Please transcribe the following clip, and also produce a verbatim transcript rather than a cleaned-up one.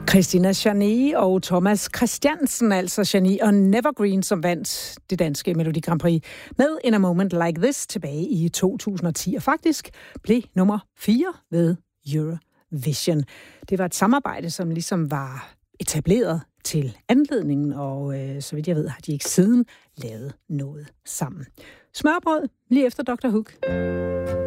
Christina Chani og Thomas Christiansen, altså Chani og Nevergreen, som vandt det danske Melodi Grand Prix med In a Moment Like This tilbage i to tusind og ti, og faktisk blev nummer fire ved Eurovision. Det var et samarbejde, som ligesom var etableret til anledningen, og øh, så vidt jeg ved, har de ikke siden lavet noget sammen. Smørbrød lige efter doktor Hook.